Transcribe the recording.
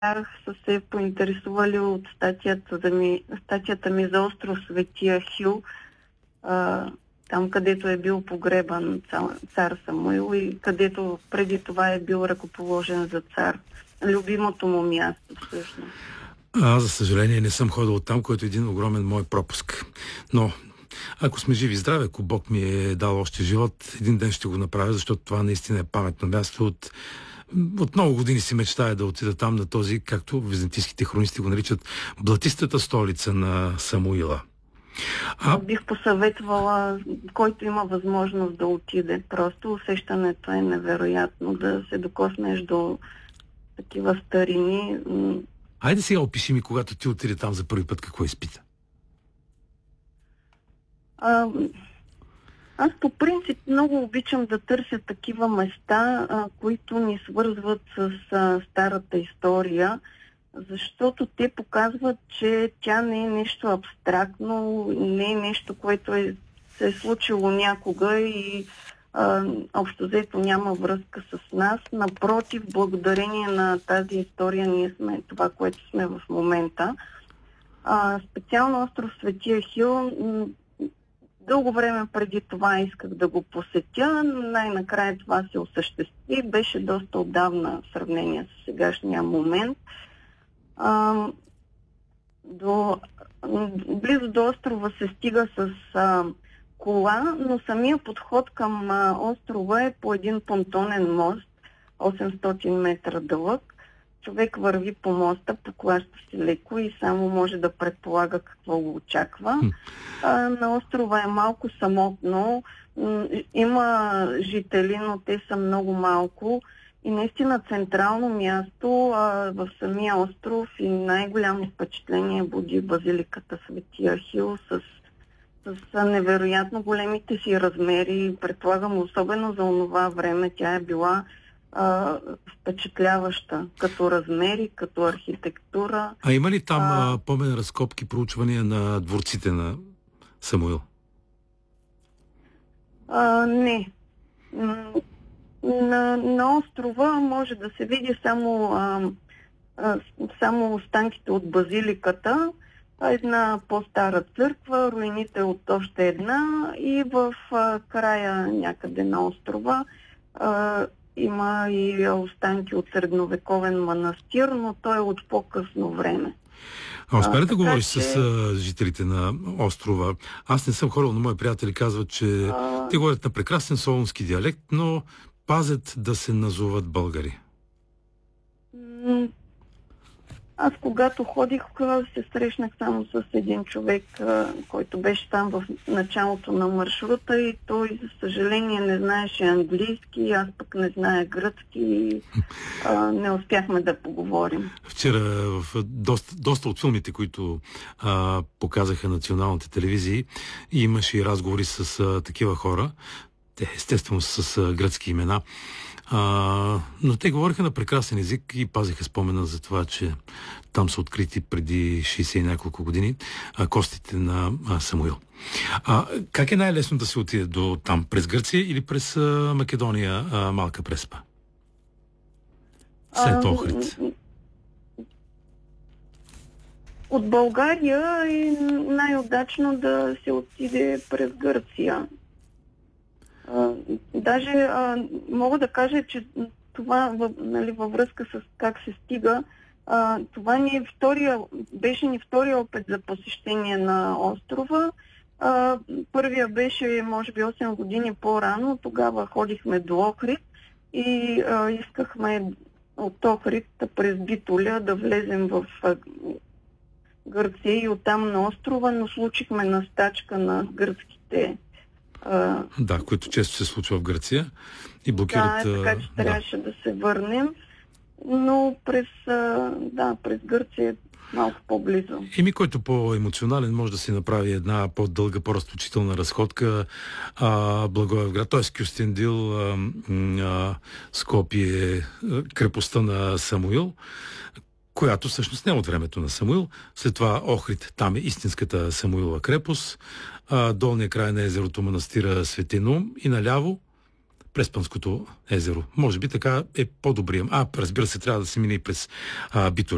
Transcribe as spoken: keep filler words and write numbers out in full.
са се поинтересували от статията, да ми, статията ми за остров Светия Хил, а, там където е бил погребан цар, цар Самуил и където преди това е бил ръкоположен за цар. Любимото му място всъщност. Аз, за съжаление, не съм ходил там, който е един огромен мой пропуск. Но ако сме живи и здрави, ако Бог ми е дал още живот, един ден ще го направя, защото това наистина е паметно място. От, от много години си мечтая да отида там на този, както византийските хронисти го наричат, блатистата столица на Самуила. А... Бих посъветвала, който има възможност да отиде. Просто усещането е невероятно да се докоснеш до такива старини. Айде сега опиши ми, когато ти отиде там за първи път, какво изпита. А, аз по принцип много обичам да търся такива места, а, които ни свързват с а, старата история, защото те показват, че тя не е нещо абстрактно, не е нещо, което е, се е случило някога и а, общо взето няма връзка с нас. Напротив, благодарение на тази история ние сме това, което сме в момента. А, специално остров Светия Хил, дълго време преди това исках да го посетя, най-накрая това се осъществи, беше доста отдавна в сравнение с сегашния момент. А, до, близо до острова се стига с а, кола, но самия подход към а, острова е по един понтонен мост, осемстотин метра дълъг. Човек върви по моста, поклаща се леко и само може да предполага какво го очаква. А, на острова е малко самотно, има жители, но те са много малко. И наистина централно място а, в самия остров и най-голямо впечатление буди базиликата Светия Хил с, с невероятно големите си размери. Предполагам, особено за онова време тя е била а, впечатляваща като размери, като архитектура. А има ли там а... помен разкопки, проучвания на дворците на Самуил? А, не. На, на острова може да се види само, а, а, само останките от базиликата, една по-стара църква, руините от още една и в а, края някъде на острова а, има и останки от средновековен манастир, но той е от по-късно време. А успя ли да говориш че... с а, жителите на острова? Аз не съм ходил, но мои приятели казват, че а... те говорят на прекрасен солунски диалект, но пазят да се назоват българи. Аз когато ходих, се срещнах само с един човек, който беше там в началото на маршрута и той, за съжаление, не знаеше английски, аз пък не зная гръцки и а, не успяхме да поговорим. Вчера в доста, доста от филмите, които а, показаха националните телевизии, имаше и разговори с а, такива хора, естествено с а, гръцки имена. А, но те говориха на прекрасен език и пазиха спомена за това, че там са открити преди шейсет и няколко години а, костите на а, Самуил. А, как е най-лесно да се отиде до там? През Гърция или през а, Македония, а, Малка Преспа? След Охрид. От България е най-удачно да се отиде през Гърция. Uh, даже uh, мога да кажа, че това нали, във връзка с как се стига, uh, това ни е втория, беше ни втория опит за посещение на острова. Uh, първия беше, може би, осем години по-рано. Тогава ходихме до Охрид и uh, искахме от Охрид през Битоля да влезем в uh, Гърция и оттам на острова, но случихме на стачка на гръцките. Uh, да, което често се случва в Гърция и блокират... Да, така че да. Трябваше да се върнем, но през, да, през Гърция е малко по-близо. Еми, който по-емоционален може да си направи една по-дълга, по-разточителна разходка. А, Благоевград, т.е. Кюстендил, а, а, Скопие, крепостта на Самуил, която всъщност не е от времето на Самуил. След това Охрид, там е истинската Самуилова крепост. А, долния край на езерото манастира Свети Наум и наляво Преспанското езеро. Може би така е по-добрия. А, разбира се, трябва да се мине и през а, Битоля.